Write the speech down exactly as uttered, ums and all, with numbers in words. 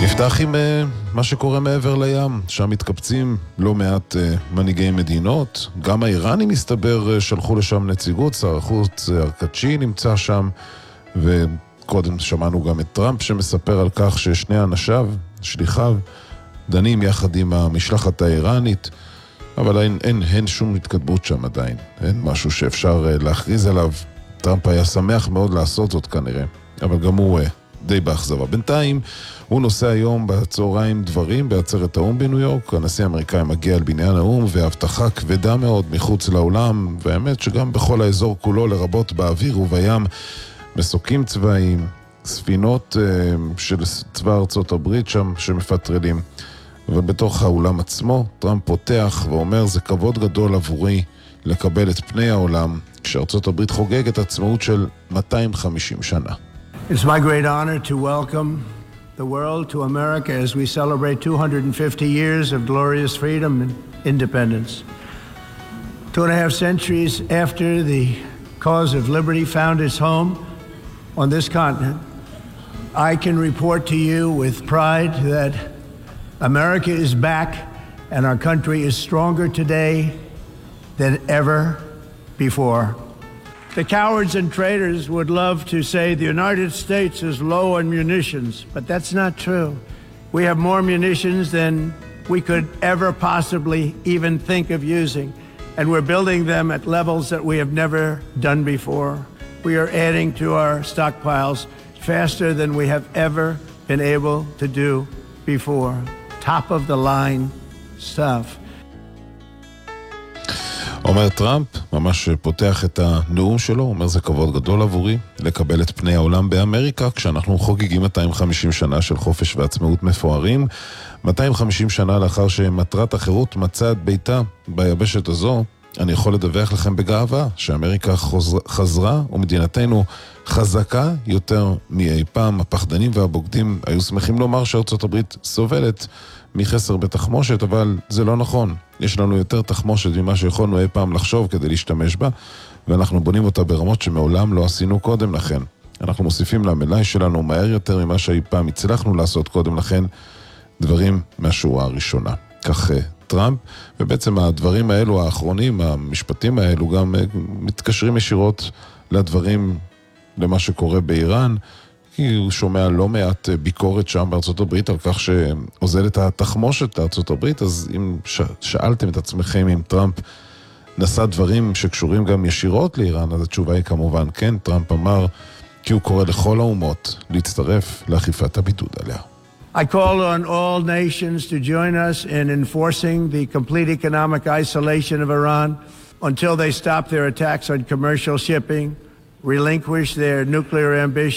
נפתח עם uh, מה שקורה מעבר לים, שם מתקבצים לא מעט uh, מנהיגי מדינות, גם האיראנים מסתבר uh, שלחו לשם נציגות, שר החוץ ארקצ'י נמצא שם, וקודם שמענו גם את טראמפ שמספר על כך ששני אנשיו, שליחיו, דנים יחד עם המשלחת האיראנית, אבל אין, אין, אין שום התקדמות שם עדיין, אין משהו שאפשר uh, להכריז עליו. טראמפ היה שמח מאוד לעשות זאת כנראה, אבל גם הוא uh, די באכזבה. בינתיים הוא נושא היום בצהריים דברים בעצרת האום בניו יורק. הנשיא האמריקאי מגיע על בניין האום והבטחה כבדה מאוד מחוץ לאולם, והאמת שגם בכל האזור כולו, לרבות באוויר ובים, מסוקים צבאיים, ספינות uh, של צבא ארצות הברית שם שמפטרלים. ובתוך האולם עצמו טראמפ פותח ואומר, זה כבוד גדול עבורי לקבל את פני העולם כשארצות הברית חוגגת עצמאות של מאתיים וחמישים שנה. It's my great honor to welcome the world to America as we celebrate two hundred fifty years of glorious freedom and independence. Two and a half centuries after the cause of liberty found its home on this continent, I can report to you with pride that America is back and our country is stronger today than ever before. The cowards and traitors would love to say the United States is low on munitions, but that's not true. We have more munitions than we could ever possibly even think of using, and we're building them at levels that we have never done before. We are adding to our stockpiles faster than we have ever been able to do before. Top of the line stuff. אומר טראמפ, ממש פותח את הנאום שלו, אומר זה כבוד גדול עבורי לקבל את פני העולם באמריקה כשאנחנו חוגגים מאתיים וחמישים שנה של חופש ועצמאות מפוארים, מאתיים וחמישים שנה לאחר שמטרת החירות מצאה את ביתה ביבשת הזו. אני יכול לדווח לכם בגאווה שאמריקה חוזר, חזרה ומדינתנו חזקה יותר מאי פעם. הפחדנים והבוגדים היו שמחים לומר שארצות הברית סובלת מחסר בתחמושת, אבל זה לא נכון. יש לנו יותר תחמושת ממה שיכולנו אי פעם לחשוב כדי להשתמש בה, ואנחנו בונים אותה ברמות שמעולם לא עשינו קודם לכן. אנחנו מוסיפים למלאי שלנו מהר יותר ממה שאי פעם הצלחנו לעשות קודם לכן, דברים מהשורה הראשונה. כך טראמפ, ובעצם הדברים האלו האחרונים, המשפטים האלו גם מתקשרים ישירות לדברים, למה שקורה באיראן, כי הוא שומע לא מעט ביקורת שם בארצות הברית על כך שעוזל את התחמושת לארצות הברית. אז אם שאלתם את עצמכם אם טראמפ נשא דברים שקשורים גם ישירות לאיראן, אז התשובה היא כמובן כן. טראמפ אמר כי הוא קורא לכל האומות להצטרף לאכיפת הבידוד עליה. I call on all nations to join us in enforcing the complete economic isolation of Iran until they stop their attacks on commercial shipping, relinquish their nuclear ambitions,